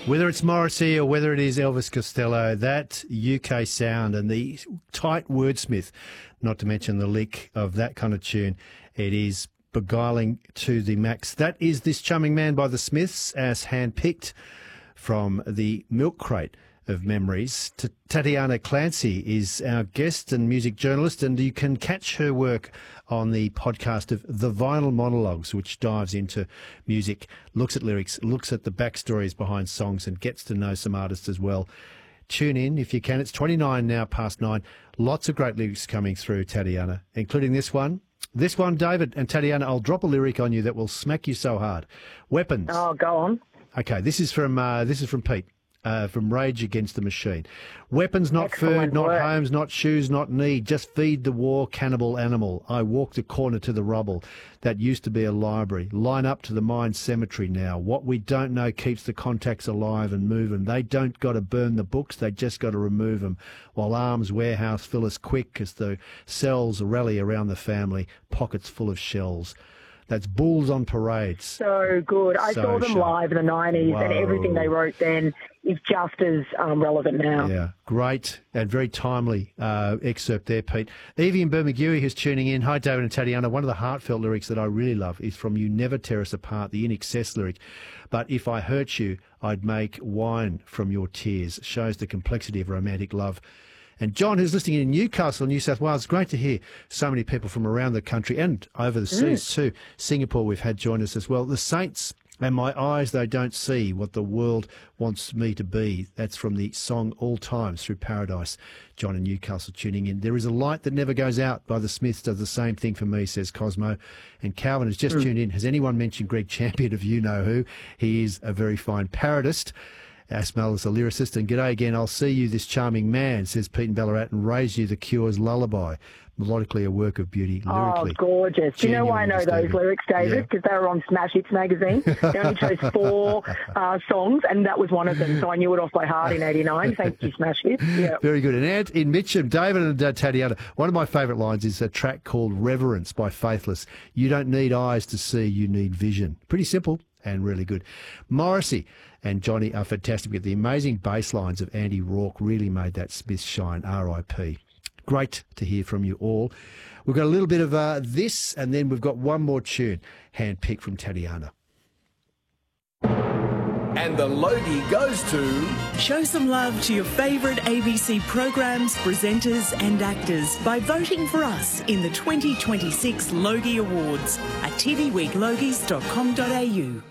Whether it's Morrissey or whether it is Elvis Costello, that UK sound and the tight wordsmith, not to mention the lick of that kind of tune, it is beguiling to the max. That is This Charming Man by the Smiths, as handpicked from the milk crate of memories. Tatiana Clancy is our guest and music journalist, and you can catch her work on the podcast of The Vinyl Monologues, which dives into music, looks at lyrics, looks at the backstories behind songs, and gets to know some artists as well. Tune in if you can. It's 29 now past 9. Lots of great lyrics coming through, Tatiana, including this one. This one, David and Tatiana, I'll drop a lyric on you that will smack you so hard. Weapons. Oh, go on. Okay, this is from Pete. From Rage Against the Machine. Weapons, not Excellent food, not work. homes, not shoes, not need. Just feed the war cannibal animal. I walk the corner to the rubble that used to be a library. Line up to the mine cemetery now. What we don't know keeps the contacts alive and moving. They don't got to burn the books, they just got to remove them. While arms warehouse fill us quick as the cells rally around the family, pockets full of shells. That's Bulls on Parade. So good. I So saw them sharp. live in the 90s, and Whoa. everything they wrote then is just as relevant now. Yeah, great and very timely excerpt there, Pete. Evie in Bermagui who's tuning in. Hi, David and Tatiana. One of the heartfelt lyrics that I really love is from You Never Tear Us Apart, the In Excess lyric. But if I hurt you, I'd make wine from your tears. Shows the complexity of romantic love. And John, who's listening in Newcastle, New South Wales, great to hear so many people from around the country and over the seas too. Singapore we've had join us as well. The Saints and My Eyes, They Don't See What the World Wants Me to Be. That's from the song All Times Through Paradise. John in Newcastle tuning in. There Is a Light That Never Goes Out by the Smiths does the same thing for me, says Cosmo. And Calvin has just tuned in. Has anyone mentioned Greg Champion of You Know Who? He is a very fine parodist. Asmal is a lyricist, and g'day again, I'll see you, this charming man, says Pete in Ballarat, and raise you the Cure's lullaby. Melodically a work of beauty, lyrically. Oh, gorgeous. Do you know why I know those lyrics, David? Because they were on Smash Hits magazine. They only chose 4 songs, and that was one of them. So I knew it off by heart in 89. Thank you, Smash Hits. Yeah. Very good. And Ant in Mitcham, David and Tatiana, one of my favourite lines is a track called Reverence by Faithless. You don't need eyes to see, you need vision. Pretty simple and really good. Morrissey and Johnny are fantastic. The amazing bass lines of Andy Rourke really made that Smith shine, R.I.P. Great to hear from you all. We've got a little bit of this, and then we've got one more tune, handpicked from Tatiana. And the Logie goes to... Show some love to your favourite ABC programs, presenters and actors by voting for us in the 2026 Logie Awards at tvweeklogies.com.au.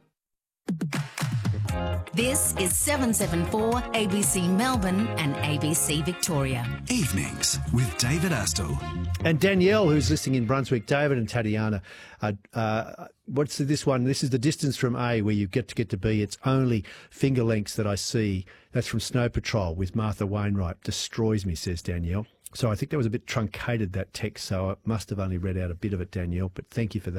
This is 774 ABC Melbourne and ABC Victoria. Evenings with David Astle. And Danielle, who's listening in Brunswick, David and Tatiana, what's this one? This is The Distance from A, where you get to B. It's only finger lengths that I see. That's from Snow Patrol with Martha Wainwright. Destroys me, says Danielle. So I think that was a bit truncated, that text, so I must have only read out a bit of it, Danielle, but thank you for that.